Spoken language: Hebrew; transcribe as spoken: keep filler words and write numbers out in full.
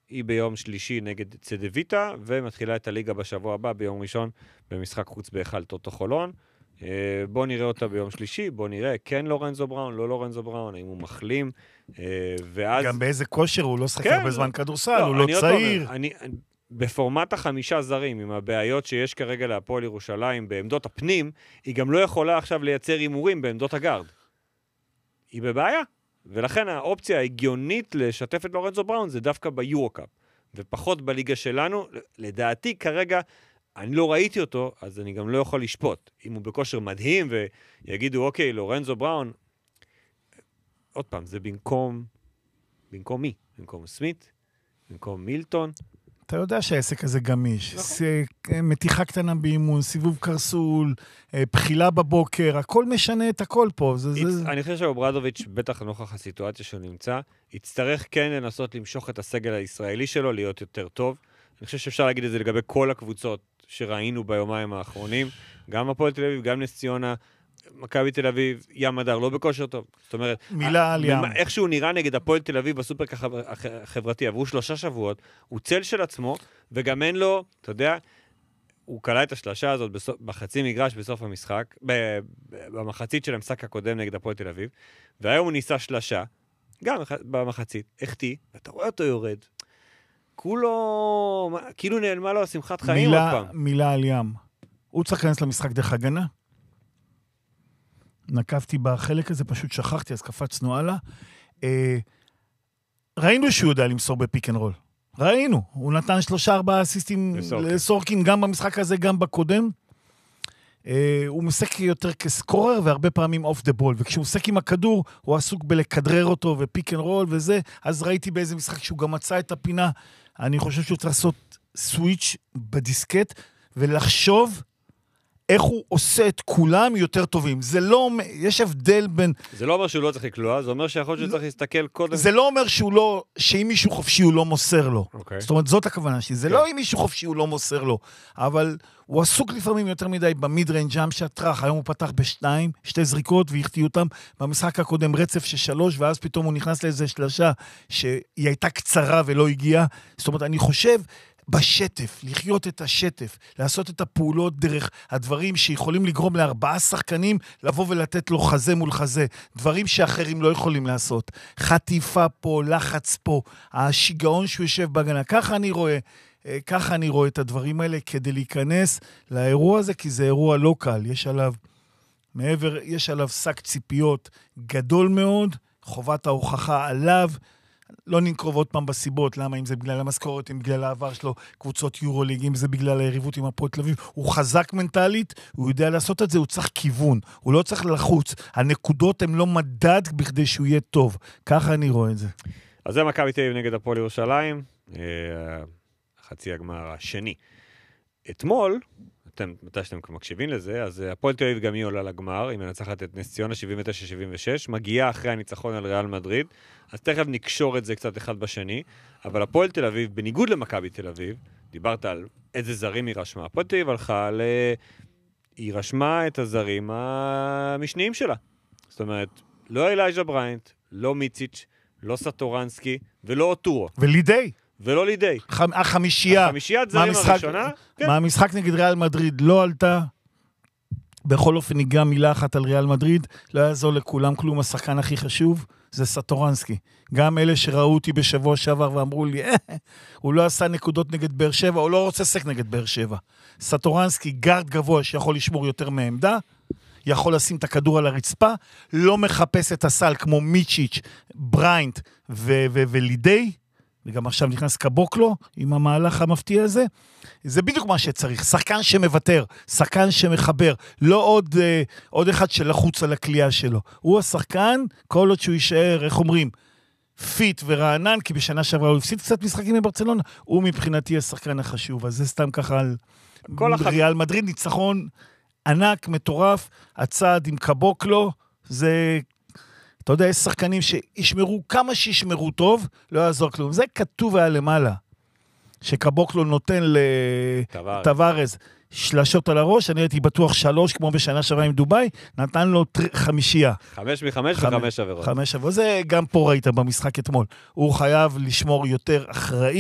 היא ביום שלישי נגד צדוויטה, ומתחילה את הליגה בשבוע הבא, ביום ראשון, במשחק חוץ בהיכל טוטו חולון. בוא נראה אותה ביום שלישי, בוא נראה, כן לורנזו בראון, לא לורנזו בראון, האם הוא מחלים, ואז... גם באיזה כושר, הוא לא שחק הרבה זמן כדורסל, הוא לא צעיר. בפורמט החמישה זרים, עם הבעיות שיש כרגע להפועל ירושלים בעמדות הפנים, היא גם לא יכולה עכשיו לייצר הימורים בעמדות הגארד. היא בבעיה. ולכן האופציה ההגיונית לשתף את לורנזו בראון זה דווקא ביורוקאפ, ופחות בליגה שלנו. לדעתי כרגע אני לא ראיתי אותו, אז אני גם לא יכול לשפוט. אם הוא בכושר מדהים ויגידו, אוקיי, לורנזו בראון, עוד פעם, זה במקום, במקום מי? במקום סמית? במקום מילטון? אתה יודע שהעסק הזה גמיש. מתיחה קטנה באימון, סיבוב קרסול, בחילה בבוקר, הכל משנה את הכל פה. אני חושב שאוברדוביץ' בטח נוכח הסיטואציה שהוא נמצא, יצטרך כן לנסות למשוך את הסגל הישראלי שלו, להיות יותר טוב. אני חושב שאפשר להגיד את זה לגבי כל הקבוצות שראינו ביומיים האחרונים, גם הפועל תל אביב, גם נס ציונה, מכבי תל אביב, ים הדר, לא בכושר טוב. זאת אומרת, מילה על ים. איך שהוא נראה נגד הפועל תל אביב בסופר החברתי, עברו שלושה שבועות, הוא צל של עצמו, וגם אין לו, אתה יודע, הוא קלה את השלושה הזאת בחצי מגרש בסוף המשחק, במחצית של המשחק הקודם נגד הפועל תל אביב, והיום הוא ניסה שלושה, גם במחצית, החטיא, ואתה רואה אותו יורד. כולו, כאילו נעלמה לו שמחת חיים עוד פעם. מילה על ים. הוא צריך להיכנס למשחק דרך הגנה? נקבתי בחלק הזה, פשוט שכחתי, אז קפצנו הלאה. אה, ראינו שהוא יודע למסור בפיק אנד רול. ראינו. הוא נתן שלושה ארבעה אסיסטים לסורקין, גם במשחק הזה, גם בקודם. אה, הוא משחק יותר כסקורר, והרבה פעמים אוף דה בול. וכשהוא משחק עם הכדור, הוא עסוק בלכדרר אותו, ופיק אנד רול וזה. אז ראיתי באיזה משחק שהוא גם מצא את הפינה. אני חושב שהוא צריך לעשות סוויץ' בדיסקט, ולחשוב איך הוא עושה את כולם יותר טובים. זה לא, יש הבדל בין... זה לא אומר שהוא לא צריך לקלוע, זה אומר שיכול להיות שצריך להסתכל קודם... זה לא אומר שהוא לא, שאם מישהו חופשי הוא לא מוסר לו. Okay. זאת אומרת, זאת הכוונה שלי. זה okay. לא אם מישהו חופשי הוא לא מוסר לו, אבל הוא עסוק לפעמים יותר מדי במיד-ריינג' ג'אמפ שהטרח. היום הוא פתח בשתיים, שתי זריקות, והחטיא אותם במשחק הקודם רצף של שלוש, ואז פתאום הוא נכנס לאיזו שלושה שהיא הייתה קצרה ולא הגיעה. זאת אומרת, אני חושב... בשטף, לחיות את השטף, לעשות את הפעולות דרך הדברים שיכולים לגרום לארבעה שחקנים לבוא ולתת לו חזה מול חזה, דברים שאחרים לא יכולים לעשות. חטיפה פה, לחץ פה, השיגעון שהוא יושב בהגנה. ככה אני רואה, ככה אני רואה את הדברים האלה כדי להיכנס לאירוע הזה, כי זה אירוע לא קל. יש עליו, מעבר, יש עליו שק ציפיות גדול מאוד, חובת ההוכחה עליו, לא ננקרוב עוד פעם בסיבות, למה אם זה בגלל המשכורת, אם בגלל העבר שלו, קבוצות יורוליג, אם זה בגלל היריבות עם הפועל תל אביב, הוא חזק מנטלית, הוא יודע לעשות את זה, הוא צריך כיוון, הוא לא צריך לחוץ, הנקודות הן לא מדד בכדי שהוא יהיה טוב, ככה אני רואה את זה. אז זה מכבי תל אביב נגד הפועל ירושלים, חצי הגמר השני. אתמול, אתם, מתי שאתם מקשיבים לזה, אז הפועל תל אביב גם היא עולה לגמר, היא מנצחת את נס ציונה שבעים ותשע שבעים ושש, מגיעה אחרי הניצחון על ריאל מדריד, אז תכף נקשור את זה קצת אחד בשני, אבל הפועל תל אביב, בניגוד למכבי תל אביב, דיברת על איזה זרים היא רשמה, הפועל תל אביב הלכה ל... היא רשמה את הזרים המשניים שלה. זאת אומרת, לא אלייג'ה בריינט, לא מיציץ', לא סטורנסקי, ולא אוטורו. ולידי. ולא לידי. החמישייה. החמישיית זרים הראשונה. מה המשחק נגד ריאל מדריד לא עלתה. בכל אופן ניגע מילה אחת על ריאל מדריד, לא יעזור לכולם כלום, השחקן הכי חשוב, זה סטורנסקי. גם אלה שראו אותי בשבוע שעבר ואמרו לי, אה, הוא לא עשה נקודות נגד באר שבע, הוא לא רוצה לשחק נגד באר שבע. סטורנסקי גארד גבוה שיכול לשמור יותר מעמדה, יכול לשים את הכדור על הרצפה, לא מחפש את הסל כמו מיצ'יץ', בריינט ו- ו- ולידי, וגם עכשיו נכנס קבוקלו עם המהלך המפתיע הזה. זה בדיוק מה שצריך, שחקן שמוותר, שחקן שמחבר, לא עוד, אה, עוד אחד שלחוץ על הקליעה שלו. הוא השחקן, כל עוד שהוא יישאר, איך אומרים, פיט ורענן, כי בשנה שעברה הוא הפסיד קצת משחקים מברצלונה, הוא מבחינתי השחקן החשוב, אז זה סתם ככה על ריאל מדריד, ניצחון ענק, מטורף, הצעד עם קבוקלו, זה... אתה יודע, יש שחקנים שישמרו, כמה שישמרו טוב, לא יעזור כלום. זה כתוב היה למעלה, שקבוקלו נותן לטווארז שלשות על הראש, אני הייתי בטוח שלוש, כמו בשנה שעברה עם דוביי, נתן לו חמישייה. חמש מחמש וחמש עבירות. חמש עבירות. זה גם פה ראית במשחק אתמול. הוא חייב לשמור יותר אחראי,